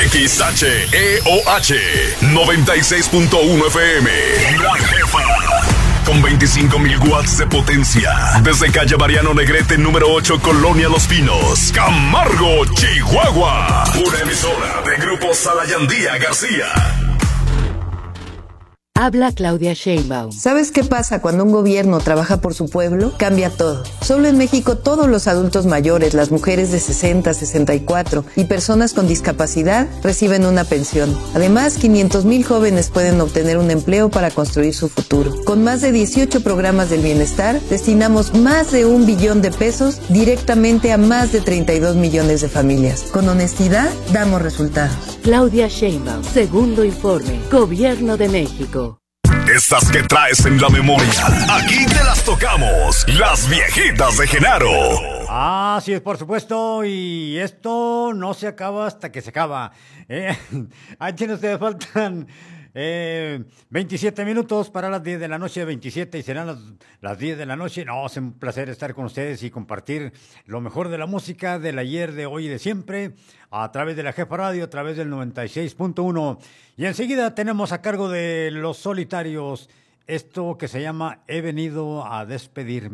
XHEOH 96.1 FM. La Jefa. Con 25,000 watts de potencia. Desde calle Mariano Negrete, número 8, Colonia Los Pinos, Camargo, Chihuahua. Una emisora de Grupo Salayandía García. Habla Claudia Sheinbaum. ¿Sabes qué pasa cuando un gobierno trabaja por su pueblo? Cambia todo. Solo en México todos los adultos mayores, las mujeres de 60, 64 y personas con discapacidad reciben una pensión. Además, 500,000 jóvenes pueden obtener un empleo para construir su futuro. Con más de 18 programas del bienestar, destinamos más de 1 billón de pesos directamente a más de 32 millones de familias. Con honestidad, damos resultados. Claudia Sheinbaum, segundo informe, Gobierno de México. Estas que traes en la memoria, aquí te las tocamos, las viejitas de Genaro. Ah, sí, por supuesto, y esto no se acaba hasta que se acaba. Ahí tiene ustedes, faltan 27 minutos para las 10 de la noche, 27 y serán las 10 de la noche. No, es un placer estar con ustedes y compartir lo mejor de la música del ayer, de hoy y de siempre a través de la Jefa Radio, a través del 96.1. Y enseguida tenemos a cargo de Los Solitarios esto que se llama He venido a despedirme.